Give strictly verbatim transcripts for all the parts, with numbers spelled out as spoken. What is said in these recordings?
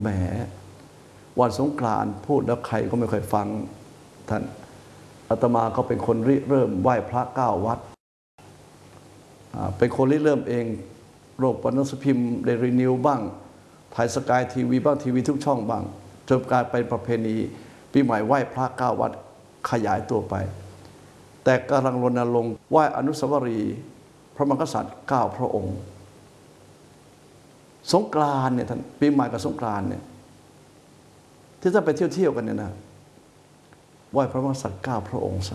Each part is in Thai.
แหมวันสงกรานต์พูดแล้วใครก็ไม่เคยฟังท่านอาตมาก็เป็นคนริเริ่มไหว้พระเก้าวัดเป็นคนริเริ่มเองโลกหนังสือพิมพ์เดลินิวบ้างไทยสกายทีวีบ้างทีวีทุกช่องบ้างจนกลายเป็นประเพณีปีใหม่ไหว้พระเก้าวัดขยายตัวไปแต่กำลังรณรงค์ไหว้อนุสาวรีย์พระมหากษัตริย์เก้าพระองค์สงกรานต์เนี่ยท่านปีใหม่กับสงกรานต์เนี่ยที่ถ้าไปเที่ยวเที่ยวกันเนี่ยนะไหว้พระมหากษัตริย์เก้าพระองค์ซะ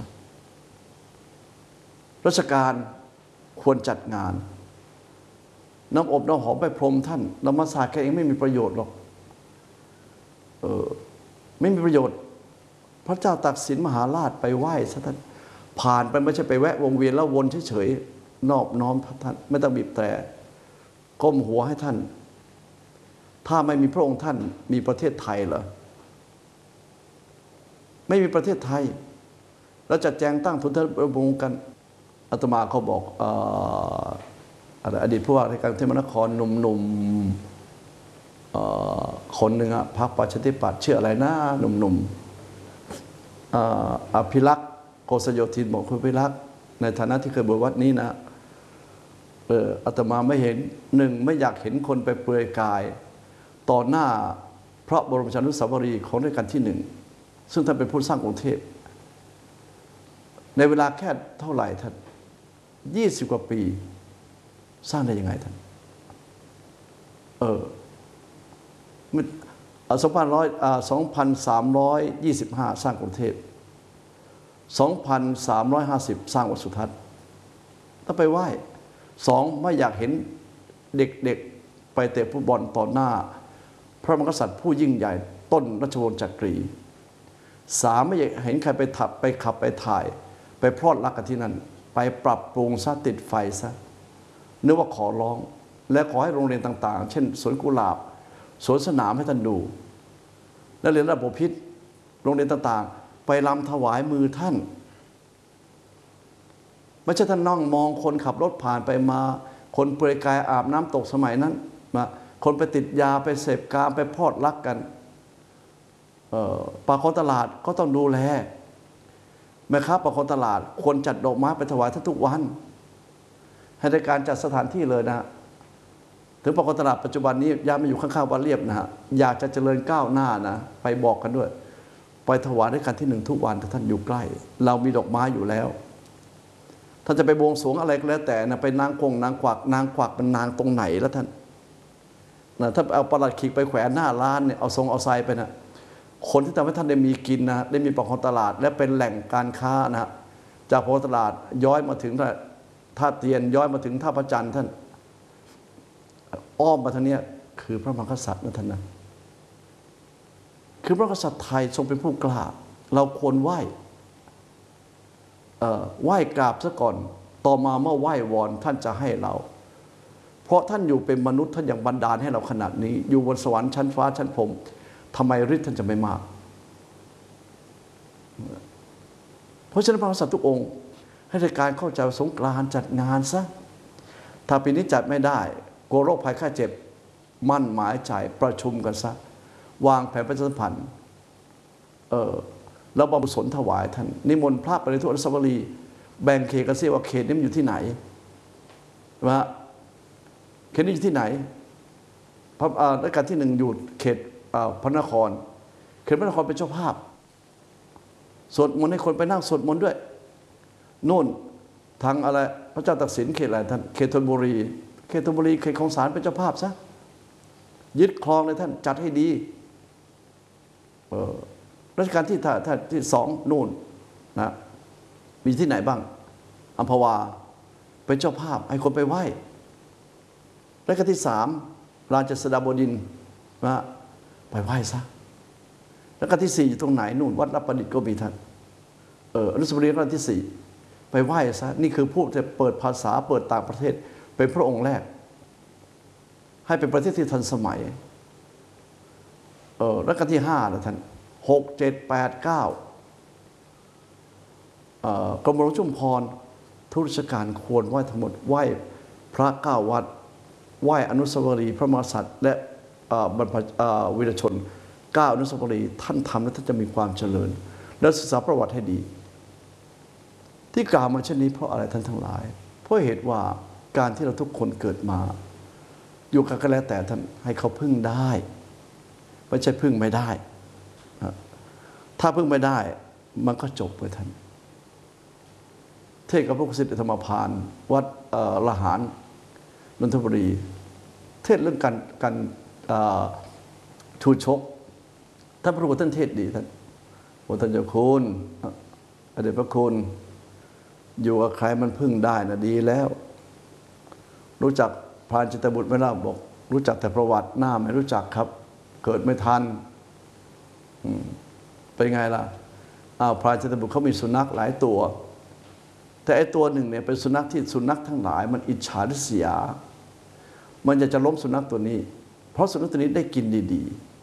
ราชการควรจัดงานน้ำอบน้ำหอมไปพรมท่านน้ำมาสาแค่เองไม่มีประโยชน์หรอกเออไม่มีประโยชน์พระเจ้าตากสินมหาราชไปไหว้ซะท่านผ่านไปไม่ใช่ไปแวะวงเวียนแล้ววนเฉยๆนอบน้อมพระท่านไม่ต้องบีบแตรก้มหัวให้ท่านถ้าไม่มีพระองค์ท่านมีประเทศไทยเหรอไม่มีประเทศไทยแล้วจัดแจงตั้งทุนทบวงกันอาตมาเขาบอกอดีตผู้ว่าราชการกรุงเทพมหานครหนุ่มๆคนหนึ่งอะพรรคประชาธิปัตย์ชื่ออะไรนะหนุ่มๆอภิรักษ์โกศโยธินบอกคุณอภิรักษ์ในฐานะที่เคยบวชวัดนี้นะเอออาตมาไม่เห็นหนึ่งไม่อยากเห็นคนไปเปลือยกายต่อหน้าพระบรมฉานุสาวรีย์ของรัชกาลที่หนึ่งซึ่งท่านเป็นผู้สร้างกรุงเทพในเวลาแค่เท่าไหร่ท่านยี่สิบกว่าปีสร้างได้ยังไงท่านเออสองพันร้อยสองพันสามร้อยยี่สิบห้าสร้างกรุงเทพสองพันสามร้อยห้าสิบสร้างวัดสุทัศน์ถ้าไปไหว้สองไม่อยากเห็นเด็กๆไปเตะฟุตบอลต่อหน้าพระมหากษัตริย์ผู้ยิ่งใหญ่ต้นรัชวงศ์จักรีสามไม่อยากเห็นใครไปถับไปขับไปถ่ายไปพลอดรักกันที่นั่นไปปรับปรุงซะติดไฟซะนึกว่าขอร้องและขอให้โรงเรียนต่างๆเช่นสวนกุหลาบสวนสนามให้ท่านดูและเรียนระบบพิษโรงเรียนต่างๆไปรำถวายมือท่านไม่ใช่ท่านนั่งมองคนขับรถผ่านไปมาคนเปลือยกายอาบน้ำตกสมัยนั้นมาคนไปติดยาไปเสพกามไปพลอดรักกันปากคลองตลาดก็ต้องดูแลแม่ค้าปากคลองตลาดควรจัดดอกไม้ไปถวายท่านทุกวันให้ในการจัดสถานที่เลยนะถึงปากคลองตลาดปัจจุบันนี้ย้ายมาอยู่ข้างๆวัดเรียบนะฮะอยากจะเจริญก้าวหน้านะไปบอกกันด้วยไปถวายด้วยกันที่หนึ่งทุกวันถ้าท่านอยู่ใกล้เรามีดอกไม้อยู่แล้วท่านจะไปบวงสรวงอะไรก็แล้วแต่นะไปนางคงนางกวักนางกวักเป็นนางตรงไหนแล้วท่านนะถ้าเอาประหลัดขิกไปแขวนหน้าร้านเนี่ยเอาทรงเอาไซไปนะคนที่ทำให้ท่านได้มีกินนะได้มีปากคลองตลาดและเป็นแหล่งการค้านะจากปากคลองตลาดย้อยมาถึงท่าเตียนย้อยมาถึงท่าพระจันทร์ท่านอ้อมมาทางนี้คือพระมหากษัตริย์นะท่านนะคือพระกษัตริย์ไทยทรงเป็นผู้กล้าเราควรไหว้ไหว้กราบซะก่อนต่อมาเมื่อไหว้วอนท่านจะให้เราเพราะท่านอยู่เป็นมนุษย์ท่านยังบันดาลให้เราขนาดนี้อยู่บนสวรรค์ชั้นฟ้าชั้นพรหมทำไมฤทธิ์ท่านจะไม่มากเพราะฉะนั้นพระมหากษัตริย์ทุกองค์ให้ในการเข้าใจสงกรานต์จัดงานซะถ้าปีนี้จัดไม่ได้กลัวโรคภัยไข้เจ็บมั่นหมายใจประชุมกันซะวางแผนประชาสัมพันธ์เออแล้วบำเพ็ญกุศลถวายท่านนิมนต์พระไปในทุกอนุสาวรีย์แบ่งเขตกันซิว่าเขตนี้มันอยู่ที่ไหนว่าเขตนี้อยู่ที่ไหนพระรัชกาลที่หนึ่งอยู่เขตพระนครเขตพระนครเป็นเจ้าภาพสวดมนต์ให้คนไปนั่งสวดมนต์ด้วยโน่นทางอะไรพระเจ้าตากสินเขตอะไรท่านเขตธนบุรีเขตธนบุรีเขตคลองสานเป็นเจ้าภาพซะยึดครองเลยท่านจัดให้ดีรัชกาลที่ท่าท่าที่สองนู่นนะมีที่ไหนบ้างอัมพวาเป็นเจ้าภาพให้คนไปไหว้รัชกาลที่สามราชสดาบดินทร์นะไปไหว้ซะรัชกาลที่สี่อยู่ตรงไหนนู่นวัดรับประดิษฐ์ก็มีท่านเอออนุสาวรีย์รัชกาลที่สี่ไปไหว้ซะนี่คือผู้จะเปิดภาษาเปิดต่างประเทศเป็นพระองค์แรกให้เป็นประเทศที่ทันสมัยเออรัชกาลที่ห้าแล้วท่านหกเจ็ดแปดเก้ากรมหลวงชุมพรทุกราชการควรไหว้ทั้งหมดไหว้พระเก้าวัดไหว้อนุสาวรีย์พระมหากษัตริย์และบรรพวีรชนเก้าอนุสาวรีย์ท่านทำแล้วท่านจะมีความเจริญและศึกษาประวัติให้ดีที่กล่าวมาเช่นนี้เพราะอะไรท่านทั้งหลายเพราะเหตุว่าการที่เราทุกคนเกิดมาอยู่กันก็แล้วแต่ท่านให้เขาพึ่งได้ไม่ใช่พึ่งไม่ได้ถ้าพึ่งไม่ได้มันก็จบไปท่านเทศกับพระสิทธิธรรมพานวัดละหารนนทบุรีเทศเรื่องการการชูชกท่านพระครูท่านเทศดีท่านโอ้ท่านเจ้าคุณอเดชพระคุณอยู่กับใครมันพึ่งได้นะดีแล้วรู้จักพรานจิตบุตรไม่เล่าบอกรู้จักแต่ประวัติหน้าไม่รู้จักครับเกิดไม่ทันเป็นไงล่ะอ้าวพรานจิตบุตรเขามีสุนัขหลายตัวแต่ไอ้ตัวหนึ่งเนี่ยเป็นสุนัขที่สุนัขทั้งหลายมันอิจฉาริษยามันจะจะล้มสุนัขตัวนี้เพราะสุนัขตัวนี้ได้กินดี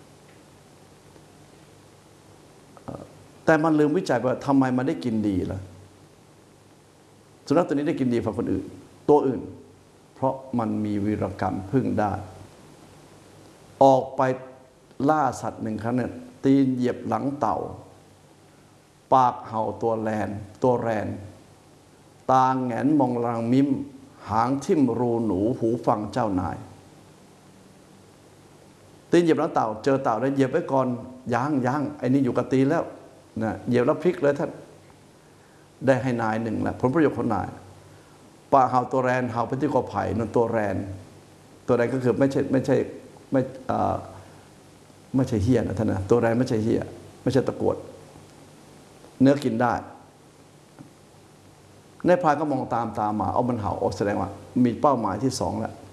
ๆแต่มันลืมวิจัยว่าทำไมมันได้กินดีล่ะสุนัขตัวนี้ได้กินดีกว่าคนอื่นตัวอื่นเพราะมันมีวีรกรรมพึ่งได้ออกไปล่าสัตว์หนึ่งครั้งเนี่ยตีนเหยียบหลังเต่าปากเห่าตัวแลนตัวแรนตาแงนมองรังมิมหางทิ่มรูหนูหูฟังเจ้านายตีนเหยียบหลังเต่าเจอเต่าแล้วเหยียบไว้ก่อนย่างย่างไอ้นี่อยู่กับตีนแล้วนะเหยียบแล้วพลิกเลยท่านได้ให้นายหนึ่งแหละผลประโยชน์ของนายปากเห่าตัวแรนเห่าไปที่กอไผ่นั่นตัวแรนตัวแรนก็คือไม่ใช่ไม่ใช่ไม่ไม่ใช่เหี้ยนะท่านนะตัวแรนไม่ใช่เหี้ยไม่ใช่ตะกรวดเนื้อกินได้ในพรานก็มองตามตามมาเอามันเห่าออกแสดงว่ามีเป้าหมายที่สองแล้ว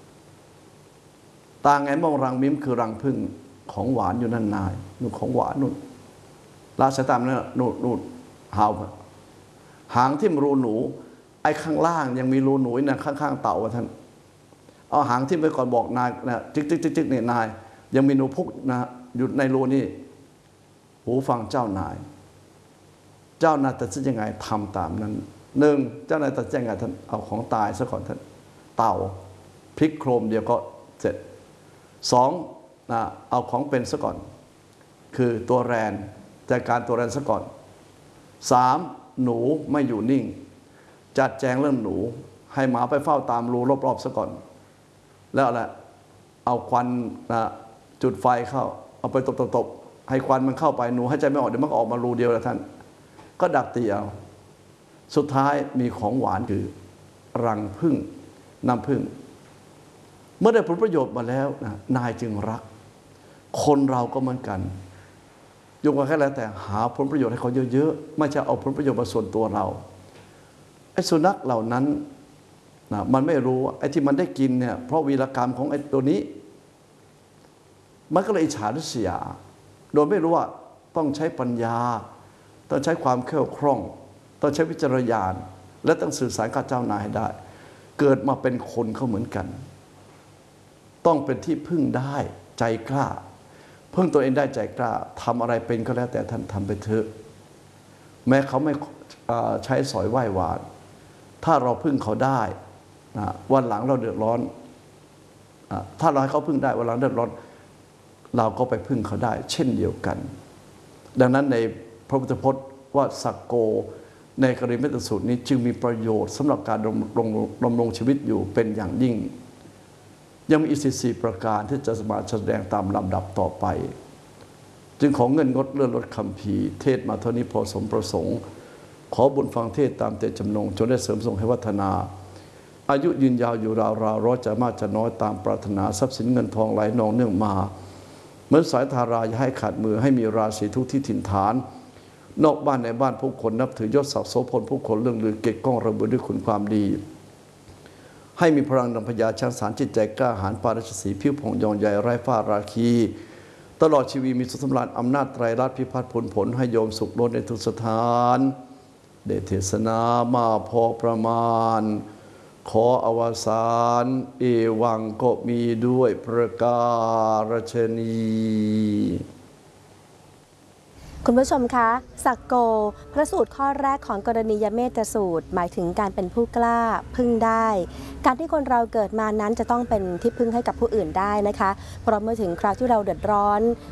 ตาไงมองรังมิ้มคือรังพึ่งของหวานอยู่นั่นนายนู่นของหวานนู่นลาสายตามนั่นนู่นนู่นเห่าหางทิ่มรูหนูไอ้ข้างล่างยังมีรูหนูนะข้างๆเต่าท่านเอาหางทิ่มไปก่อนบอกนายนะจิ๊กจิ๊กจิ๊กจิ๊กเนี่ยนายยังมีหนูพุกนะอยู่ในรูนี่หูฟังเจ้านายเจ้านายตัดสินยังไงทำตามนั้นหนึ่งเจ้านายตัดสินยังไงท่านเอาของตายซะก่อนท่านเต่าพลิกโครมเดียวก็เสร็จสองนะเอาของเป็นซะก่อนคือตัวแรนจัดการตัวแรนซะก่อนสามหนูไม่อยู่นิ่งจัดแจงเรื่องหนูให้หมาไปเฝ้าตามรูรอบๆซะก่อนแล้วอะไรเอาควันนะจุดไฟเข้าเอาไปตบๆๆให้ควันมันเข้าไปหนูให้ใจไม่ออกเดี๋ยวมันก็ออกมารูเดียวแล้วท่านก็ดักตีเอาสุดท้ายมีของหวานคือรังผึ้งน้ำผึ้งเมื่อได้ผลประโยชน์มาแล้วนะนายจึงรักคนเราก็เหมือนกันยกว่าแค่แล้วแต่หาผลประโยชน์ให้เขาเยอะๆไม่ใช่เอาผลประโยชน์มาส่วนตัวเราไอ้สุนัขเหล่านั้นนะมันไม่รู้ไอ้ที่มันได้กินเนี่ยเพราะวีรกรรมของไอ้ตัวนี้มันก็เลยอิจฉาริษยาโดยไม่รู้ว่าต้องใช้ปัญญาต้องใช้ความแคล่วคล่องต้องใช้วิจารณญาณและต้องสื่อสารกับเจ้านายให้ได้เกิดมาเป็นคนเขาเหมือนกันต้องเป็นที่พึ่งได้ใจกล้าพึ่งตัวเองได้ใจกล้าทำอะไรเป็นก็แล้วแต่ท่านทำไปเถอะแม้เขาไม่ใช้สอยไหว้วานถ้าเราพึ่งเขาได้วันหลังเราเดือดร้อนถ้าเราให้เขาพึ่งได้วันหลังเดือดร้อนเราก็ไปพึ่งเขาได้เช่นเดียวกันดังนั้นในพระพุทธพจน์ว่าสักโกในกรณีเมตตาสูตรนี้จึงมีประโยชน์สำหรับการดำรงดำรงชีวิตอยู่เป็นอย่างยิ่งยังมีอีกสี่ประการที่จะมาแสดงตามลำดับต่อไปจึงขอเงินงดเลื่อนลดคำภีร์เทศมาเท่านี้พอสมประสงค์ขอบุญฟังเทศตามเจตจำนงจนได้เสริมส่งให้วัฒนาอายุยืนยาวอยู่ราวๆร้อยจะมากจะน้อยตามปรารถนาทรัพย์สินเงินทองไหลนองเนื่องมาเหมือนสายธาราอย่าให้ขาดมือให้มีราศีทุกที่ถิ่นฐานนอกบ้านในบ้านผู้คนนับถือยศศักดิ์โสพลผู้คนเรื่องลือเกศก้องระเบิดด้วยคุณความดีให้มีพลังนำพญาช้างสารจิตใจกล้าหาญปาราชสีผิวผ่องยองใหญ่ไร้ฝ้าราคีตลอดชีวิตมีสุขสำราญอำนาจไตรลักษณ์พิพัฒน์ผลผลให้โยมสุขล้นในทุกสถานเดชเทศนามาพอประมาณขออวสานเอวังก็มีด้วยประการฉะนี้คุณผู้ชมคะสักโกพระสูตรข้อแรกของกรณียเมตสูตรหมายถึงการเป็นผู้กล้าพึ่งได้ การที่คนเราเกิดมานั้นจะต้องเป็นที่พึ่งให้กับผู้อื่นได้นะคะเพราะเมื่อถึงคราวที่เราเดือดร้อน